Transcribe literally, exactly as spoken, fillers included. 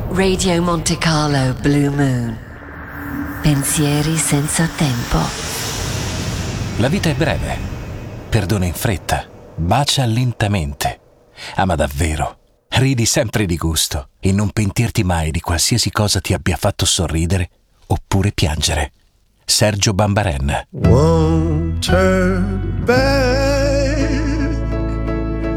Radio Monte Carlo Blue Moon. Pensieri senza tempo. La vita è breve. Perdona in fretta. Bacia lentamente. Ama davvero. Ridi sempre di gusto e non pentirti mai di qualsiasi cosa ti abbia fatto sorridere oppure piangere. Sergio Bambaren. Won't turn back.